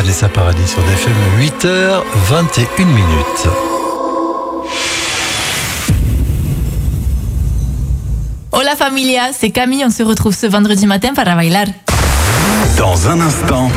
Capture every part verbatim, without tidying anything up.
Vanessa Paradis sur D F M, huit heures vingt et une minutes. Hola familia, c'est Camille, on se retrouve ce vendredi matin para bailar. Dans un instant,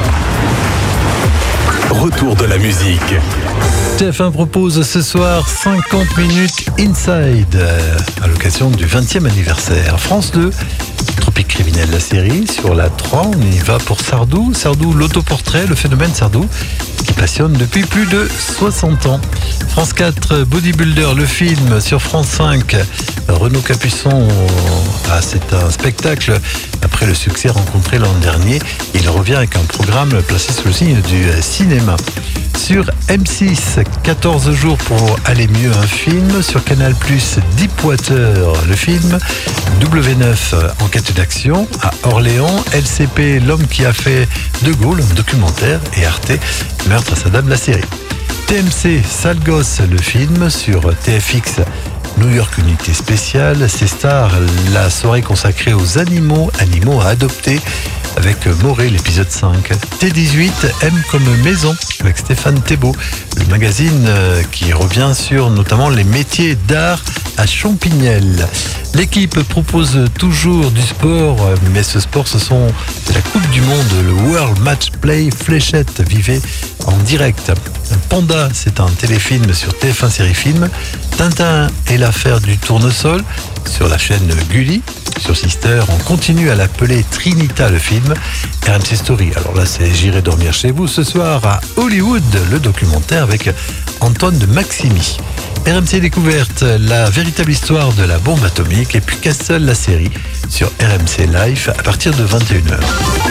retour de la musique. T F un propose ce soir cinquante minutes Inside à l'occasion du vingtième anniversaire. France deux, Tropique criminel, la série. Sur la trois, on y va pour Sardou. Sardou, l'autoportrait, le phénomène Sardou, qui passionne depuis plus de soixante ans. France quatre, Bodybuilder, le film. Sur France cinq, Renaud Capuçon, ah, c'est un spectacle. Après le succès rencontré l'an dernier, il revient avec un programme placé sous le signe du cinéma. Sur M six, quatorze jours pour aller mieux, un film. Sur Canal plus, Deepwater, le film. W neuf, enquête d'action. À Orléans, L C P, l'homme qui a fait De Gaulle, un documentaire. Et Arte, Meurtre à Saddam, la série. T M C, Sale gosse, le film. Sur T F X, New York Unité spéciale. C'est Star, la soirée consacrée aux animaux, animaux à adopter, avec Morée, l'épisode cinq. T dix-huit, M comme maison, avec Stéphane Thébault, le magazine qui revient sur notamment les métiers d'art à Champignelles. L'équipe propose toujours du sport, mais ce sport, ce sont la Coupe du Monde, le World Match Play Fléchette. Vivez en direct. Panda, c'est un téléfilm sur T F un Série Film. Tintin et l'affaire du tournesol sur la chaîne Gulli. Sur Sister, on continue à l'appeler Trinita, le film. R M C Story, alors là c'est J'irai dormir chez vous ce soir à Hollywood, le documentaire avec Antoine de Maximi. R M C Découverte, la véritable histoire de la bombe atomique. Et puis Castle, la série sur R M C Life à partir de vingt et une heures.